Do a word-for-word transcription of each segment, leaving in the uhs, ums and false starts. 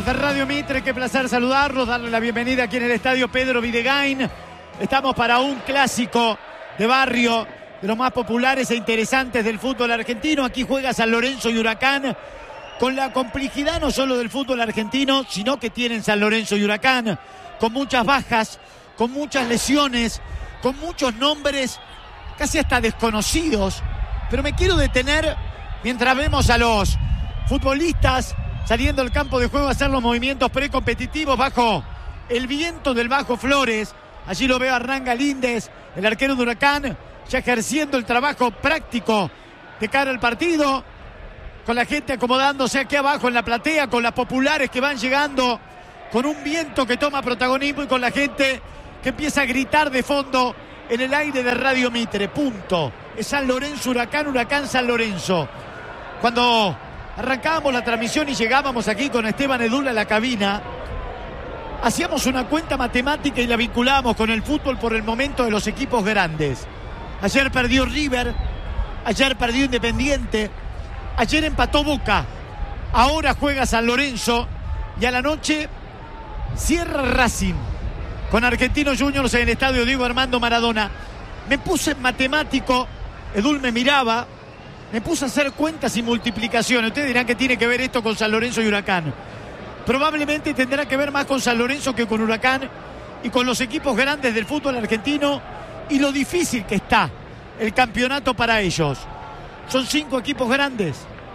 de Radio Mitre, qué placer saludarlos, darle la bienvenida aquí en el estadio Pedro Videgain. Estamos para un clásico de barrio, de los más populares e interesantes del fútbol argentino. Aquí juega San Lorenzo y Huracán, con la complejidad no solo del fútbol argentino, sino que tienen San Lorenzo y Huracán, con muchas bajas, con muchas lesiones, con muchos nombres casi hasta desconocidos. Pero me quiero detener mientras vemos a los futbolistas saliendo del campo de juego a hacer los movimientos precompetitivos bajo el viento del Bajo Flores. Allí lo veo a Hernán Galíndez, el arquero de Huracán, ya ejerciendo el trabajo práctico de cara al partido, con la gente acomodándose aquí abajo en la platea, con las populares que van llegando, con un viento que toma protagonismo y con la gente que empieza a gritar de fondo en el aire de Radio Mitre. Punto. Es San Lorenzo, Huracán, Huracán, San Lorenzo. Cuando arrancábamos la transmisión y llegábamos aquí con Esteban Edul a la cabina, hacíamos una cuenta matemática y la vinculábamos con el fútbol por el momento de los equipos grandes. Ayer perdió River, ayer perdió Independiente, ayer empató Boca, ahora juega San Lorenzo y a la noche cierra Racing con Argentinos Juniors en el estadio Diego Armando Maradona. Me puse en matemático, Edul me miraba, me puse a hacer cuentas y multiplicaciones. Ustedes dirán que tiene que ver esto con San Lorenzo y Huracán. Probablemente tendrá que ver más con San Lorenzo que con Huracán y con los equipos grandes del fútbol argentino y lo difícil que está el campeonato para ellos. Son cinco equipos grandes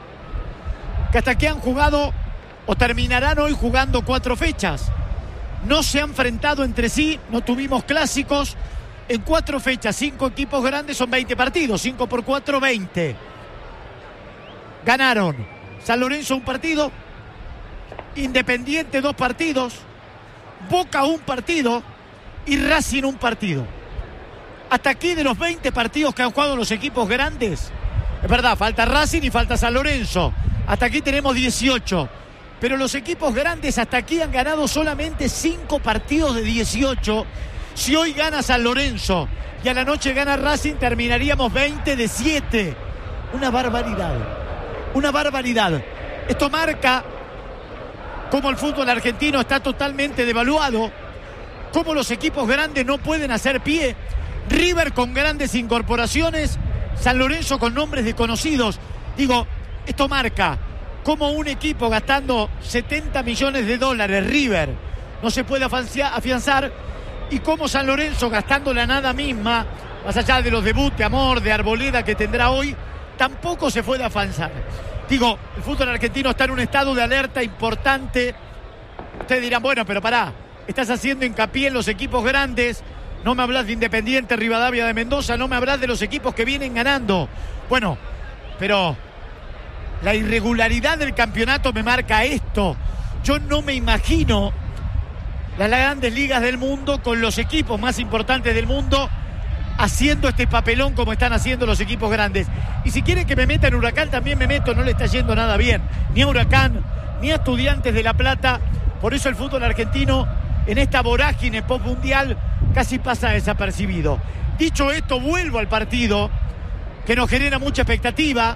que hasta que han jugado o terminarán hoy jugando cuatro fechas. No se han enfrentado entre sí, no tuvimos clásicos. En cuatro fechas, cinco equipos grandes son veinte partidos, cinco por cuatro, veinte. Ganaron San Lorenzo un partido, Independiente dos partidos, Boca un partido y Racing un partido. Hasta aquí de los veinte partidos que han jugado los equipos grandes, es verdad, falta Racing y falta San Lorenzo. Hasta aquí tenemos dieciocho. Pero los equipos grandes hasta aquí han ganado solamente cinco partidos de dieciocho. Si hoy gana San Lorenzo y a la noche gana Racing, terminaríamos veinte de siete. Una barbaridad. Una barbaridad. Esto marca cómo el fútbol argentino está totalmente devaluado, cómo los equipos grandes no pueden hacer pie. River con grandes incorporaciones, San Lorenzo con nombres desconocidos. Digo, esto marca cómo un equipo gastando setenta millones de dólares, River, no se puede afianzar, y cómo San Lorenzo, gastando la nada misma, más allá de los debuts de Amor, de Arboleda que tendrá hoy, tampoco se puede afianzar. Digo, el fútbol argentino está en un estado de alerta importante. Ustedes dirán, bueno, pero pará, estás haciendo hincapié en los equipos grandes, no me hablas de Independiente, Rivadavia de Mendoza, no me hablas de los equipos que vienen ganando. Bueno, pero la irregularidad del campeonato me marca esto. Yo no me imagino las grandes ligas del mundo con los equipos más importantes del mundo haciendo este papelón como están haciendo los equipos grandes. Y si quieren que me meta en Huracán, también me meto, no le está yendo nada bien, ni a Huracán, ni a Estudiantes de La Plata. Por eso el fútbol argentino, en esta vorágine pop mundial, casi pasa desapercibido. Dicho esto, vuelvo al partido, que nos genera mucha expectativa,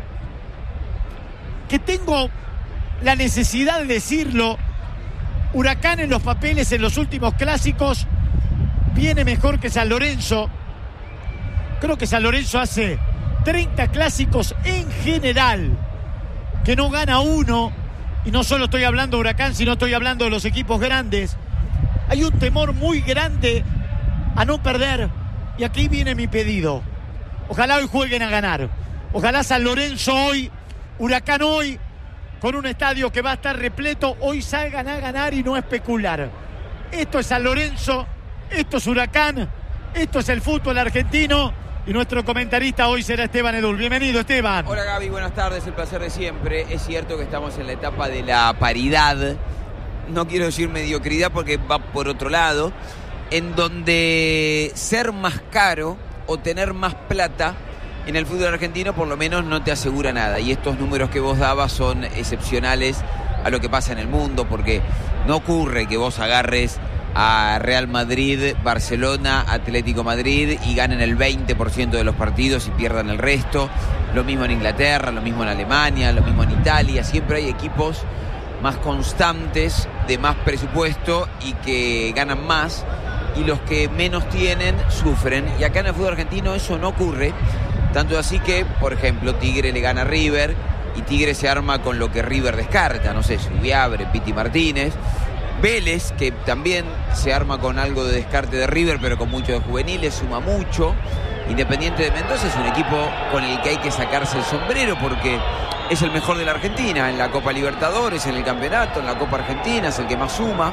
que tengo la necesidad de decirlo. Huracán en los papeles en los últimos clásicos viene mejor que San Lorenzo. Creo que San Lorenzo hace treinta clásicos en general que no gana uno, y no solo estoy hablando de Huracán, sino estoy hablando de los equipos grandes. Hay un temor muy grande a no perder, y aquí viene mi pedido. Ojalá hoy jueguen a ganar. Ojalá San Lorenzo hoy, Huracán hoy, con un estadio que va a estar repleto, hoy salgan a ganar y no a especular. Esto es San Lorenzo, esto es Huracán, esto es el fútbol argentino. Y nuestro comentarista hoy será Esteban Edul. Bienvenido, Esteban. Hola, Gaby, buenas tardes, el placer de siempre. Es cierto que estamos en la etapa de la paridad, no quiero decir mediocridad porque va por otro lado, en donde ser más caro o tener más plata en el fútbol argentino por lo menos no te asegura nada. Y estos números que vos dabas son excepcionales a lo que pasa en el mundo, porque no ocurre que vos agarres a Real Madrid, Barcelona, Atlético Madrid y ganen el veinte por ciento de los partidos y pierdan el resto. Lo mismo en Inglaterra, lo mismo en Alemania, lo mismo en Italia. Siempre hay equipos más constantes, de más presupuesto y que ganan más, y los que menos tienen sufren. Y acá en el fútbol argentino eso no ocurre, tanto así que, por ejemplo, Tigre le gana a River y Tigre se arma con lo que River descarta, no sé, Subiabre, Piti Martínez. Vélez, que también se arma con algo de descarte de River, pero con mucho de juveniles, suma mucho. Independiente de Mendoza es un equipo con el que hay que sacarse el sombrero porque es el mejor de la Argentina, en la Copa Libertadores, en el campeonato, en la Copa Argentina, es el que más suma.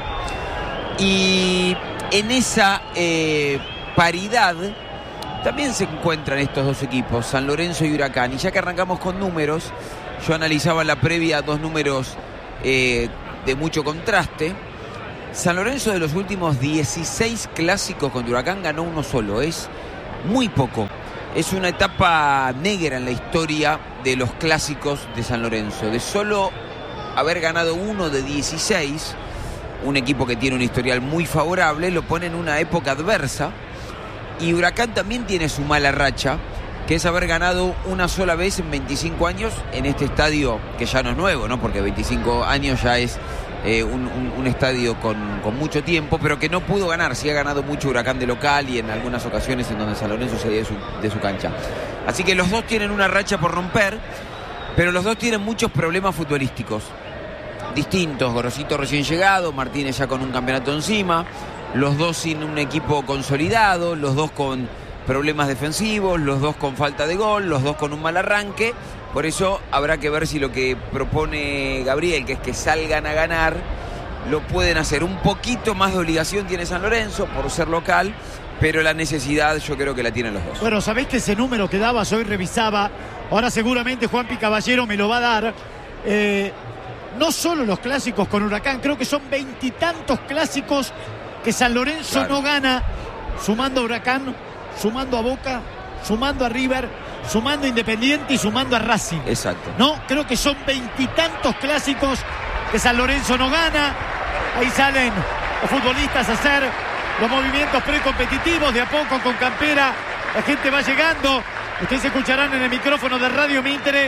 Y en esa eh, paridad también se encuentran estos dos equipos, San Lorenzo y Huracán. Y ya que arrancamos con números, yo analizaba en la previa dos números eh, de mucho contraste. San Lorenzo, de los últimos dieciséis clásicos contra Huracán, ganó uno solo. Es muy poco. Es una etapa negra en la historia de los clásicos de San Lorenzo. De solo haber ganado uno de dieciséis, un equipo que tiene un historial muy favorable, lo pone en una época adversa. Y Huracán también tiene su mala racha, que es haber ganado una sola vez en veinticinco años en este estadio, que ya no es nuevo, ¿no? Porque veinticinco años ya es eh, un, un, un estadio con, con mucho tiempo, pero que no pudo ganar. Sí ha ganado mucho Huracán de local y en algunas ocasiones en donde San Lorenzo se dio de su, de su cancha. Así que los dos tienen una racha por romper, pero los dos tienen muchos problemas futbolísticos distintos. Gorosito recién llegado, Martínez ya con un campeonato encima, los dos sin un equipo consolidado, los dos con problemas defensivos, los dos con falta de gol, los dos con un mal arranque. Por eso habrá que ver si lo que propone Gabriel, que es que salgan a ganar, lo pueden hacer. Un poquito más de obligación tiene San Lorenzo por ser local, pero la necesidad yo creo que la tienen los dos. Bueno, ¿sabés que ese número que dabas hoy revisaba? Ahora seguramente Juanpi Caballero me lo va a dar. Eh, no solo los clásicos con Huracán, creo que son veintitantos clásicos que San Lorenzo claro. no gana, sumando a Huracán, sumando a Boca, sumando a River, sumando a Independiente y sumando a Racing. Exacto. No, creo que son veintitantos clásicos que San Lorenzo no gana. Ahí salen los futbolistas a hacer los movimientos precompetitivos, de a poco con campera. La gente va llegando. Ustedes escucharán en el micrófono de Radio Mitre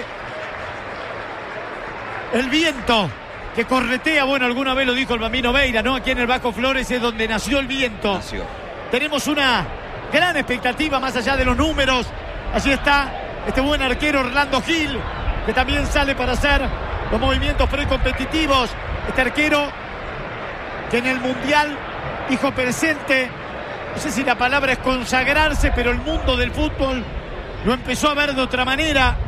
el viento que corretea. Bueno, alguna vez lo dijo el Bambino Veira, ¿no? Aquí en el Bajo Flores es donde nació el viento. Nació. Tenemos una gran expectativa más allá de los números. Allí está este buen arquero Orlando Gil, que también sale para hacer los movimientos precompetitivos. Este arquero que en el Mundial dijo presente, no sé si la palabra es consagrarse, pero el mundo del fútbol lo empezó a ver de otra manera.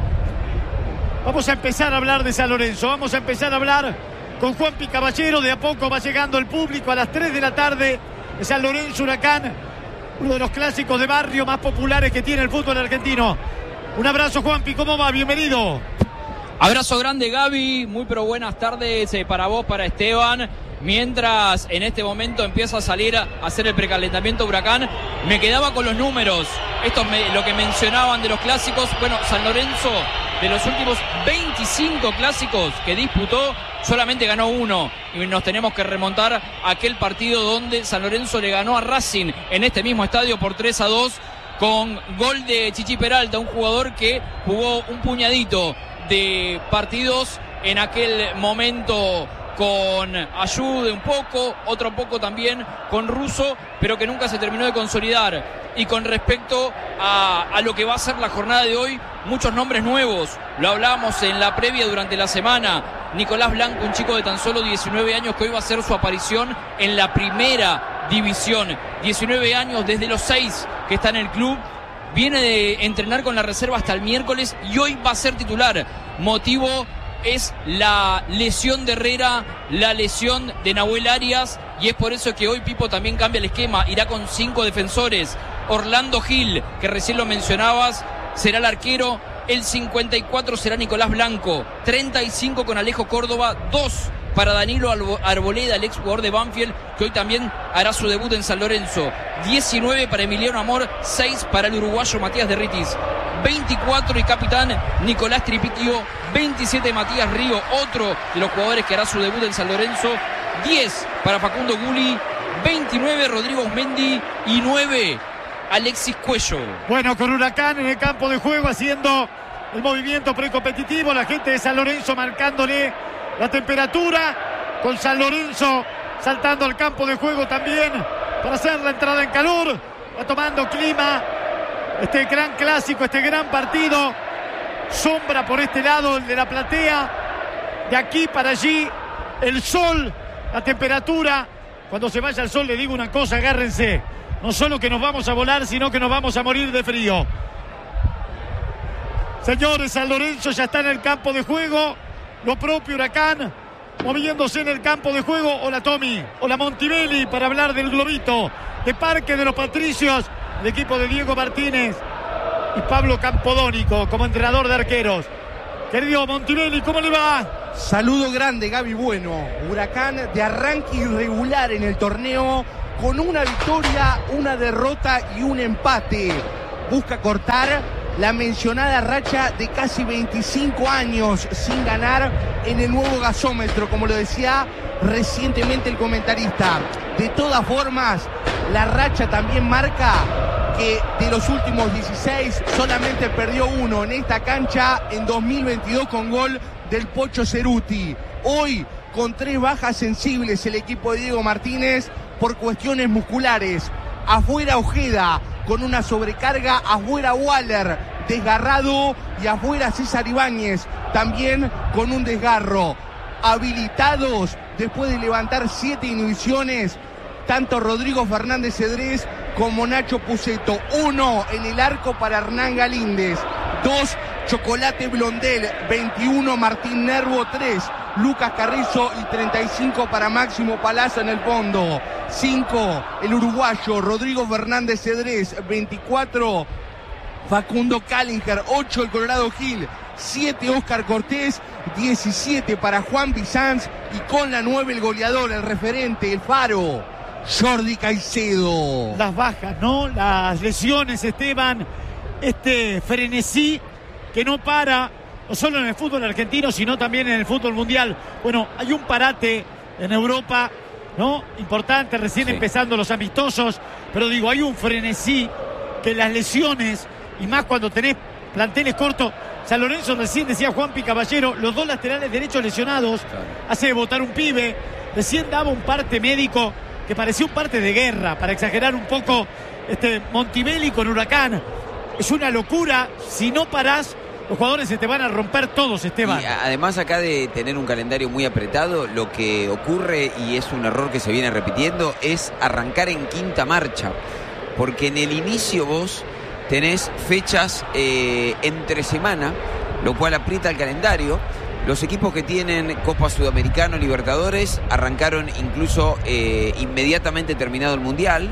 Vamos a empezar a hablar de San Lorenzo, vamos a empezar a hablar con Juanpi Caballero. De a poco va llegando el público a las tres de la tarde de San Lorenzo Huracán, uno de los clásicos de barrio más populares que tiene el fútbol argentino. Un abrazo, Juanpi, ¿cómo va? Bienvenido. Abrazo grande, Gaby, muy pero buenas tardes eh, para vos, para Esteban. Mientras en este momento empieza a salir a hacer el precalentamiento Huracán, me quedaba con los números. Esto es lo que mencionaban de los clásicos. Bueno, San Lorenzo, de los últimos veinticinco clásicos que disputó, solamente ganó uno. Y nos tenemos que remontar a aquel partido donde San Lorenzo le ganó a Racing en este mismo estadio por tres a dos, con gol de Chichi Peralta, un jugador que jugó un puñadito de partidos en aquel momento con Ayude un poco, otro poco también con Russo, pero que nunca se terminó de consolidar. Y con respecto a, a lo que va a ser la jornada de hoy, muchos nombres nuevos. Lo hablábamos en la previa durante la semana. Nicolás Blanco, un chico de tan solo diecinueve años que hoy va a hacer su aparición en la primera división. diecinueve años, desde los seis que está en el club. Viene de entrenar con la reserva hasta el miércoles y hoy va a ser titular. Motivo es la lesión de Herrera, la lesión de Nahuel Arias, y es por eso que hoy Pipo también cambia el esquema. Irá con cinco defensores. Orlando Gil, que recién lo mencionabas, será el arquero. El cincuenta y cuatro será Nicolás Blanco. treinta y cinco con Alejo Córdoba. dos para Danilo Arboleda, el ex jugador de Banfield, que hoy también hará su debut en San Lorenzo. diecinueve para Emiliano Amor. seis para el uruguayo Matías Derritis. veinticuatro y capitán Nicolás Tripitio. veintisiete Matías Río, otro de los jugadores que hará su debut en San Lorenzo. diez para Facundo Guli. veintinueve Rodrigo Osmendi. Y nueve Alexis Cuello. Bueno, con Huracán en el campo de juego haciendo el movimiento precompetitivo, la gente de San Lorenzo marcándole la temperatura, con San Lorenzo saltando al campo de juego también para hacer la entrada en calor, va tomando clima este gran clásico, este gran partido. Sombra por este lado, el de la platea, de aquí para allí el sol, la temperatura. Cuando se vaya el sol, le digo una cosa, agárrense, no solo que nos vamos a volar, sino que nos vamos a morir de frío. Señores, San Lorenzo ya está en el campo de juego, lo propio Huracán moviéndose en el campo de juego. Hola Tommy, hola Montibelli, para hablar del globito de Parque de los Patricios, el equipo de Diego Martínez y Pablo Campodónico como entrenador de arqueros. Querido Montibelli, ¿cómo le va? Saludo grande, Gaby. Bueno, Huracán de arranque irregular en el torneo, con una victoria, una derrota y un empate. Busca cortar la mencionada racha de casi veinticinco años sin ganar en el nuevo gasómetro, como lo decía recientemente el comentarista. De todas formas, la racha también marca que de los últimos dieciséis solamente perdió uno en esta cancha en dos mil veintidós con gol del Pocho Ceruti. Hoy con tres bajas sensibles el equipo de Diego Martínez por cuestiones musculares. Afuera Ojeda con una sobrecarga, afuera Waller desgarrado y afuera César Ibáñez también con un desgarro. Habilitados después de levantar siete inhibiciones tanto Rodrigo Fernández Cedrés como Nacho Puceto. Uno en el arco para Hernán Galíndez. Dos, Chocolate Blondel. veintiuno, Martín Nervo. Tres, Lucas Carrizo. Y treinta y cinco para Máximo Palazzo en el fondo. Cinco, el uruguayo Rodrigo Fernández Cedrés. veinticuatro, Facundo Callinger. Ocho, el Colorado Gil. siete, Oscar Cortés. diecisiete para Juan Bizanz. Y con la nueve, el goleador, el referente, el faro, Jordi Caicedo. Las bajas, ¿no? Las lesiones, Esteban. Este frenesí que no para, no solo en el fútbol argentino, sino también en el fútbol mundial. Bueno, hay un parate en Europa, ¿no? Importante, recién sí. empezando los amistosos. Pero digo, hay un frenesí que las lesiones, y más cuando tenés planteles cortos. San Lorenzo, recién decía Juanpi Caballero, los dos laterales derechos lesionados, claro. hace votar un pibe. Recién daba un parte médico que parecía un parte de guerra, para exagerar un poco, este Montibelli con Huracán. Es una locura, si no parás, los jugadores se te van a romper todos, Esteban. Y además acá de tener un calendario muy apretado, lo que ocurre, y es un error que se viene repitiendo, es arrancar en quinta marcha, porque en el inicio vos tenés fechas eh, entre semana, lo cual aprieta el calendario. Los equipos que tienen Copa Sudamericana o Libertadores arrancaron incluso eh, inmediatamente terminado el Mundial.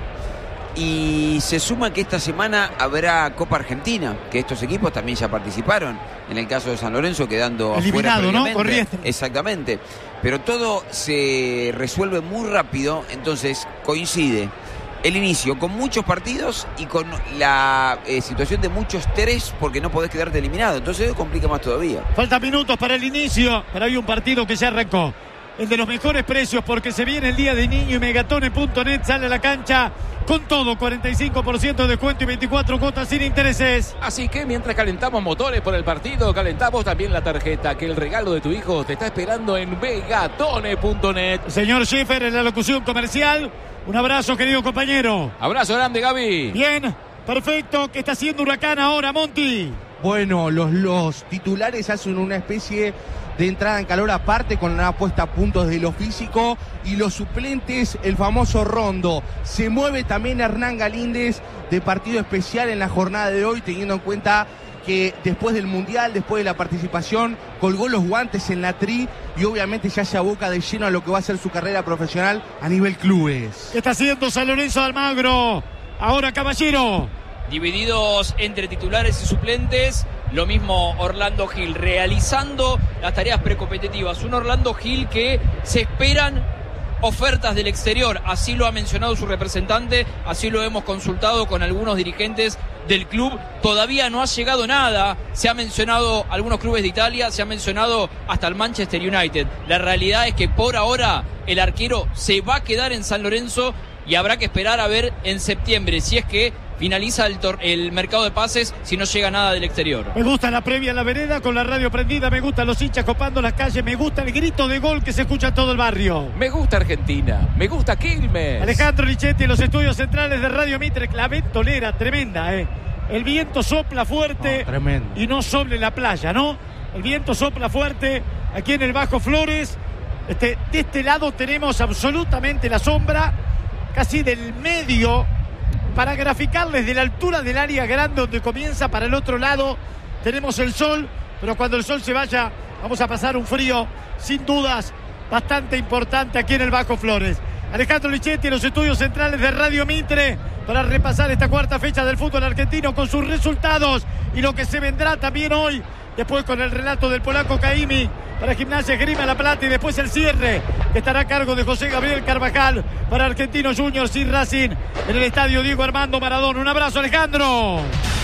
Y se suma que esta semana habrá Copa Argentina, que estos equipos también ya participaron. En el caso de San Lorenzo quedando eliminado, afuera, ¿no? Corriente. Exactamente. Pero todo se resuelve muy rápido, entonces coincide el inicio con muchos partidos y con la eh, situación de mucho estrés porque no podés quedarte eliminado. Entonces eso complica más todavía. Faltan minutos para el inicio, pero hay un partido que ya arrancó. El de los mejores precios, porque se viene el día de niño y Megatone punto net sale a la cancha con todo, cuarenta y cinco por ciento de descuento y veinticuatro cuotas sin intereses. Así que mientras calentamos motores por el partido, calentamos también la tarjeta, que el regalo de tu hijo te está esperando en Megatone punto net. Señor Schiffer, en la locución comercial. Un abrazo, querido compañero. Abrazo grande, Gaby. Bien, perfecto. ¿Qué está haciendo Huracán ahora, Monti? Bueno, los, los titulares hacen una especie de entrada en calor aparte con una puesta a puntos de lo físico, y los suplentes, el famoso rondo. Se mueve también Hernán Galíndez de partido especial en la jornada de hoy, teniendo en cuenta que después del Mundial, después de la participación, colgó los guantes en la tri y obviamente ya se aboca de lleno a lo que va a ser su carrera profesional a nivel clubes. ¿Qué está haciendo San Lorenzo de Almagro? Ahora, Caballero. Divididos entre titulares y suplentes, lo mismo Orlando Gil, realizando las tareas precompetitivas. Un Orlando Gil que se esperan ofertas del exterior, así lo ha mencionado su representante, así lo hemos consultado con algunos dirigentes del club. Todavía no ha llegado nada, se ha mencionado algunos clubes de Italia, se ha mencionado hasta el Manchester United. La realidad es que por ahora el arquero se va a quedar en San Lorenzo y habrá que esperar a ver en septiembre si es que finaliza el, tor- el mercado de pases si no llega nada del exterior. Me gusta la previa en la vereda con la radio prendida, me gustan los hinchas copando las calles, me gusta el grito de gol que se escucha en todo el barrio. Me gusta Argentina, me gusta Quilmes. Alejandro Lichetti en los estudios centrales de Radio Mitre. La ventolera tremenda, ¿eh? El viento sopla fuerte No, tremendo. y no sobre la playa, ¿no? El viento sopla fuerte aquí en el Bajo Flores. Este, de este lado tenemos absolutamente la sombra, casi del medio, para graficarles de la altura del área grande donde comienza. Para el otro lado tenemos el sol, pero cuando el sol se vaya vamos a pasar un frío, sin dudas, bastante importante aquí en el Bajo Flores. Alejandro Lichetti en los estudios centrales de Radio Mitre para repasar esta cuarta fecha del fútbol argentino con sus resultados y lo que se vendrá también hoy, después con el relato del polaco Caimi para Gimnasia Esgrima La Plata y después el cierre que estará a cargo de José Gabriel Carvajal para Argentinos Juniors y Racing en el estadio Diego Armando Maradona. Un abrazo, Alejandro.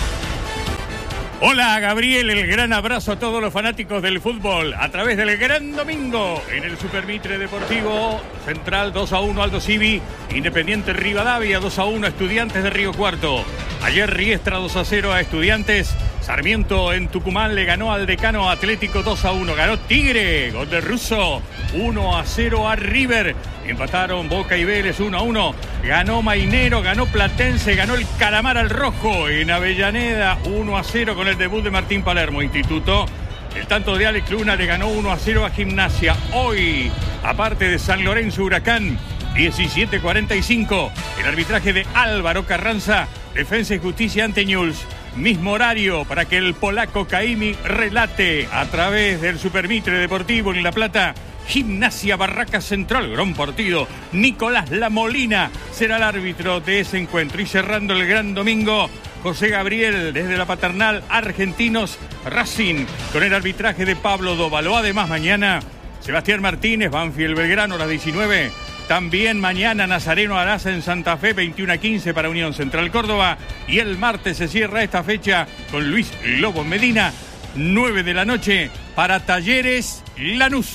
Hola Gabriel, el gran abrazo a todos los fanáticos del fútbol a través del Gran Domingo en el Super Mitre Deportivo. Central dos a uno Aldo Civi, Independiente Rivadavia dos a uno Estudiantes de Río Cuarto. Ayer Riestra dos a cero a Estudiantes. Sarmiento en Tucumán le ganó al Decano Atlético dos a uno. Ganó Tigre, gol de Russo, uno a cero a River. Empataron Boca y Vélez uno a uno. Ganó Mainero, ganó Platense, ganó el Calamar al Rojo en Avellaneda uno a cero con el debut de Martín Palermo. Instituto, el tanto de Alex Luna le ganó uno a cero a Gimnasia. Hoy, aparte de San Lorenzo Huracán, diecisiete cuarenta y cinco, el arbitraje de Álvaro Carranza, Defensa y Justicia ante Newell's. Mismo horario para que el polaco Caimi relate a través del Super Mitre Deportivo en La Plata. Gimnasia Barraca Central, gran partido. Nicolás Lamolina será el árbitro de ese encuentro. Y cerrando el Gran Domingo, José Gabriel desde la Paternal, Argentinos Racing, con el arbitraje de Pablo Dóvalo. Además, mañana Sebastián Martínez, Banfield Belgrano a las diecinueve. También mañana Nazareno Araza en Santa Fe, veintiuno a quince para Unión Central Córdoba. Y el martes se cierra esta fecha con Luis Lobo Medina, nueve de la noche para Talleres Lanús.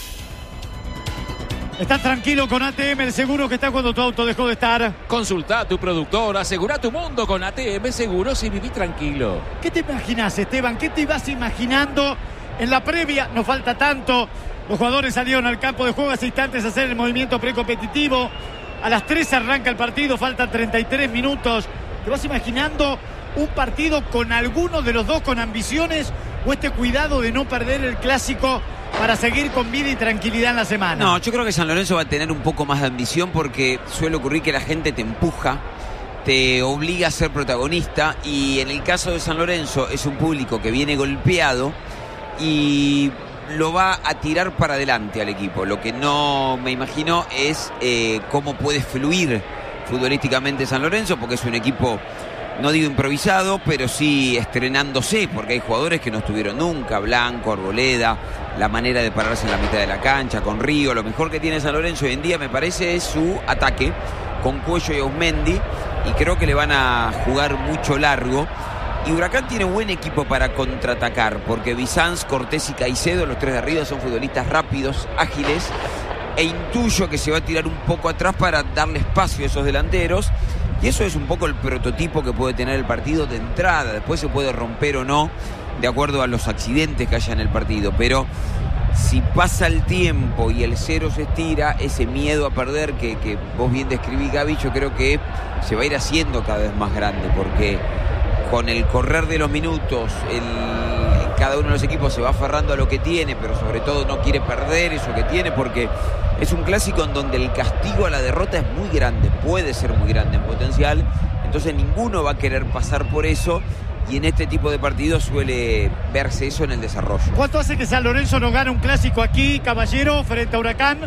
¿Estás tranquilo con A T M, el seguro que está cuando tu auto dejó de estar? Consulta a tu productor, asegura tu mundo con A T M Seguros y viví tranquilo. ¿Qué te imaginas, Esteban? ¿Qué te ibas imaginando en la previa? No falta tanto. Los jugadores salieron al campo de juego hace instantes a hacer el movimiento precompetitivo. A las tres arranca el partido, faltan treinta y tres minutos. ¿Te vas imaginando un partido con alguno de los dos con ambiciones o este cuidado de no perder el clásico para seguir con vida y tranquilidad en la semana? No, yo creo que San Lorenzo va a tener un poco más de ambición porque suele ocurrir que la gente te empuja, te obliga a ser protagonista, y en el caso de San Lorenzo es un público que viene golpeado y lo va a tirar para adelante al equipo. Lo que no me imagino es eh, cómo puede fluir futbolísticamente San Lorenzo, porque es un equipo, no digo improvisado, pero sí estrenándose, porque hay jugadores que no estuvieron nunca, Blanco, Arboleda, la manera de pararse en la mitad de la cancha, con Río. Lo mejor que tiene San Lorenzo hoy en día, me parece, es su ataque, con Cuello y Ausmendi, y creo que le van a jugar mucho largo. Y Huracán tiene buen equipo para contraatacar, porque Bizanz, Cortés y Caicedo, los tres de arriba, son futbolistas rápidos, ágiles, e intuyo que se va a tirar un poco atrás para darle espacio a esos delanteros, y eso es un poco el prototipo que puede tener el partido de entrada. Después se puede romper o no, de acuerdo a los accidentes que haya en el partido, pero si pasa el tiempo y el cero se estira, ese miedo a perder que, que vos bien describís, Gaby, yo creo que se va a ir haciendo cada vez más grande, porque con el correr de los minutos, el, cada uno de los equipos se va aferrando a lo que tiene, pero sobre todo no quiere perder eso que tiene, porque es un clásico en donde el castigo a la derrota es muy grande, puede ser muy grande en potencial, entonces ninguno va a querer pasar por eso, y en este tipo de partidos suele verse eso en el desarrollo. ¿Cuánto hace que San Lorenzo no gana un clásico aquí, caballero, frente a Huracán?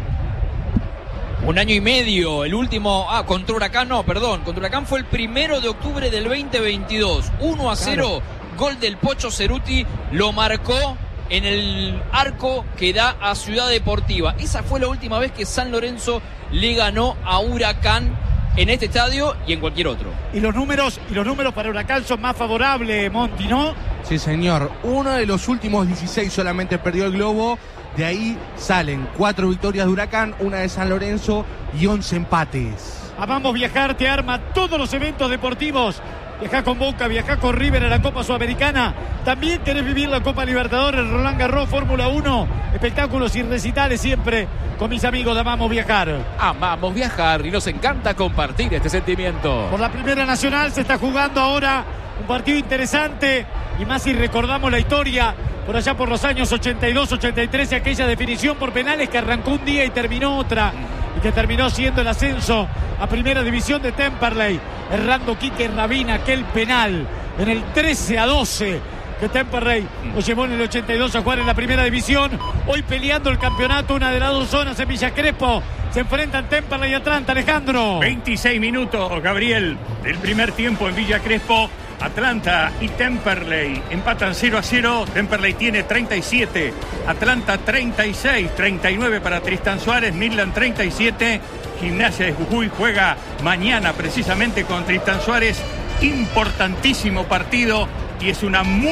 Un año y medio, el último, ah, contra Huracán, no, perdón, contra Huracán fue el primero de octubre del veinte veintidós, uno a cero, claro. Gol del Pocho Ceruti, lo marcó en el arco que da a Ciudad Deportiva. Esa fue la última vez que San Lorenzo le ganó a Huracán en este estadio y en cualquier otro. Y los números, y los números para Huracán son más favorables, Monti, ¿no? Sí, señor. Uno de los últimos dieciséis solamente perdió el globo. De ahí salen cuatro victorias de Huracán, una de San Lorenzo y once empates. Amamos Viajar te arma todos los eventos deportivos Viajá con Boca, viajá con River a la Copa Sudamericana. También querés vivir la Copa Libertadores, Roland Garros, Fórmula uno. Espectáculos y recitales siempre con mis amigos de Amamos Viajar. Amamos viajar y nos encanta compartir este sentimiento. Por la Primera Nacional se está jugando ahora un partido interesante. Y más si recordamos la historia por allá por los años ochenta y dos, ochenta y tres, aquella definición por penales que arrancó un día y terminó otra. Y que terminó siendo el ascenso a Primera División de Temperley, errando Quique Rabina aquel penal en el trece a doce que Temperley lo llevó en el ochenta y dos a jugar en la Primera División. Hoy peleando el campeonato, una de las dos zonas en Villa Crespo. Se enfrentan Temperley y Atlanta, Alejandro. veintiséis minutos, Gabriel, del primer tiempo en Villa Crespo. Atlanta y Temperley empatan cero a cero. Temperley tiene treinta y siete, Atlanta treinta y seis, treinta y nueve para Tristan Suárez, Midland treinta y siete. Gimnasia de Jujuy juega mañana precisamente con Tristan Suárez. Importantísimo partido y es una muy